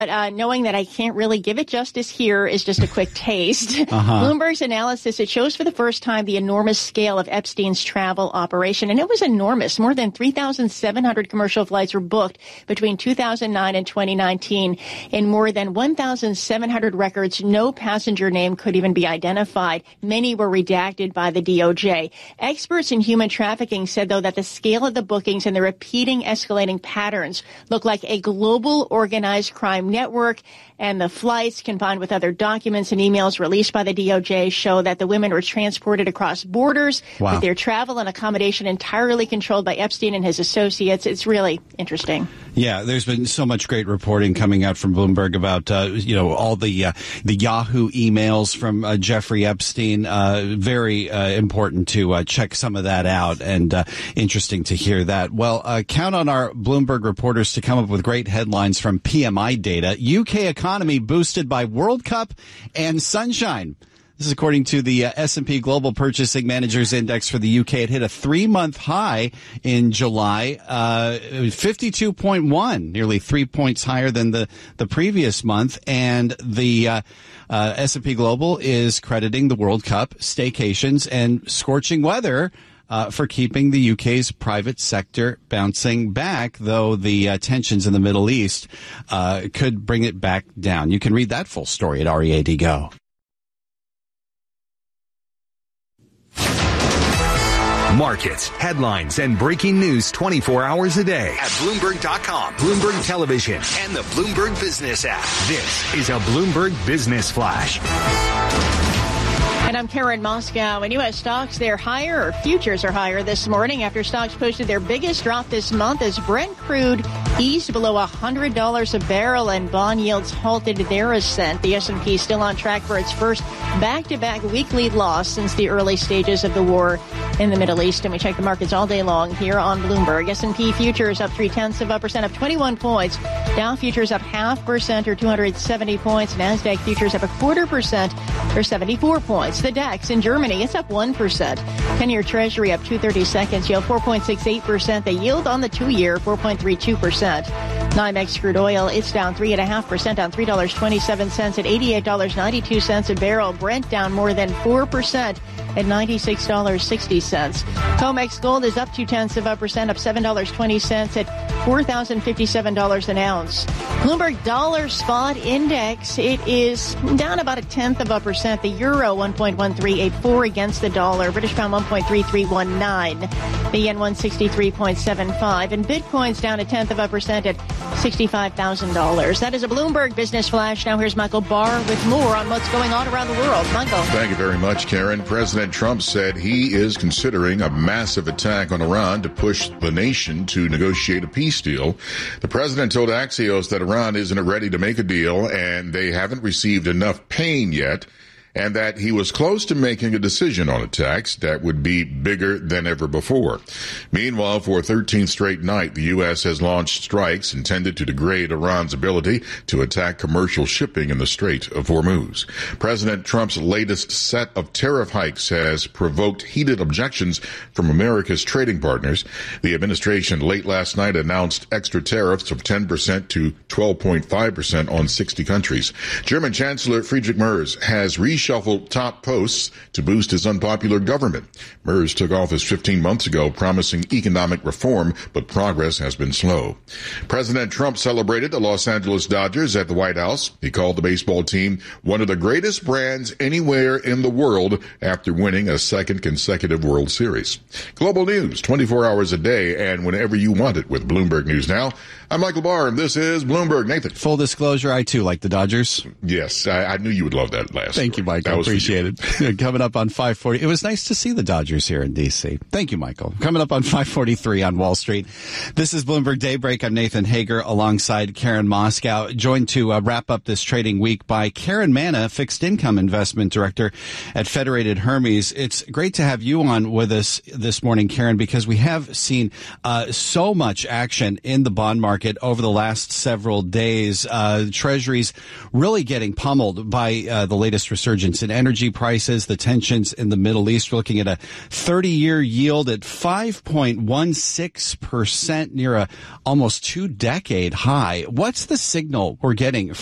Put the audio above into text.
But knowing that I can't really give it justice here is just a quick taste. Bloomberg's analysis, it shows for the first time the enormous scale of Epstein's travel operation. And it was enormous. More than 3,700 commercial flights were booked between 2009 and 2019. In more than 1,700 records, no passenger name could even be identified. Many were redacted by the DOJ. Experts in human trafficking said, though, that the scale of the bookings and the repeating escalating patterns look like a global organized crime network, and the flights combined with other documents and emails released by the DOJ show that the women were transported across borders with their travel and accommodation entirely controlled by Epstein and his associates. It's really interesting. Yeah, there's been so much great reporting coming out from Bloomberg about all the Yahoo emails from Jeffrey Epstein. Very important to check some of that out, and interesting to hear that. Well, count on our Bloomberg reporters to come up with great headlines from PMI data. UK economy boosted by World Cup and sunshine. This is according to the S&P Global Purchasing Managers Index for the UK. It hit a 3-month high in July, 52.1, nearly 3 points higher than the previous month. And the S&P Global is crediting the World Cup, staycations, and scorching weather for keeping the UK's private sector bouncing back, though the tensions in the Middle East could bring it back down. You can read that full story at READ Go. Markets, headlines, and breaking news 24 hours a day at Bloomberg.com, Bloomberg Television, and the Bloomberg Business app. This is a Bloomberg Business Flash. And I'm Karen Moscow. And U.S. stocks, they're higher, or futures are higher this morning after stocks posted their biggest drop this month as Brent crude eased below $100 a barrel and bond yields halted their ascent. The S&P still on track for its first back-to-back weekly loss since the early stages of the war in the Middle East. And we check the markets all day long here on Bloomberg. S&P futures up 0.3% up 21 points. Dow futures up 0.5% or 270 points. NASDAQ futures up 0.25% or 74 points. The DAX in Germany, it's up 1%. 10-year Treasury up 2/32, yield 4.68%. The yield on the 2-year, 4.32%. NYMEX crude oil, it's down 3.5% on $3.27 at $88.92 a barrel. Brent down more than 4% at $96.60. COMEX gold is up 0.2%, up $7.20 at $4,057 an ounce. Bloomberg dollar spot index, it is down about 0.1%. The euro 1.1384 against the dollar. British pound 1.3319. The yen 163.75. And Bitcoin's down 0.1% at $65,000. That is a Bloomberg Business Flash. Now here's Michael Barr with more on what's going on around the world. Michael. Thank you very much, Karen. President Trump said he is considering a massive attack on Iran to push the nation to negotiate a peace deal. The president told Axios that Iran isn't ready to make a deal and they haven't received enough pain yet, and that he was close to making a decision on a tax that would be bigger than ever before. Meanwhile, for a 13th straight night, the U.S. has launched strikes intended to degrade Iran's ability to attack commercial shipping in the Strait of Hormuz. President Trump's latest set of tariff hikes has provoked heated objections from America's trading partners. The administration late last night announced extra tariffs of 10% to 12.5% on 60 countries. German Chancellor Friedrich Merz has reshuffled top posts to boost his unpopular government. Merz took office 15 months ago, promising economic reform, but progress has been slow. President Trump celebrated the Los Angeles Dodgers at the White House. He called the baseball team one of the greatest brands anywhere in the world after winning a second consecutive World Series. Global news, 24 hours a day and whenever you want it with Bloomberg News Now. I'm Michael Barr, and this is Bloomberg. Nathan. Full disclosure, I too like the Dodgers. Yes, I knew you would love that last. Thank you, Mike. I appreciate it. Coming up on 5:40. It was nice to see the Dodgers here in D.C. Thank you, Michael. Coming up on 5:43 on Wall Street. This is Bloomberg Daybreak. I'm Nathan Hager alongside Karen Moscow, joined to wrap up this trading week by Karen Manna, Fixed Income Investment Director at Federated Hermes. It's great to have you on with us this morning, Karen, because we have seen so much action in the bond market market over the last several days. Treasuries really getting pummeled by the latest resurgence in energy prices, the tensions in the Middle East. We're looking at a 30-year yield at 5.16%, near a almost 2-decade high. What's the signal we're getting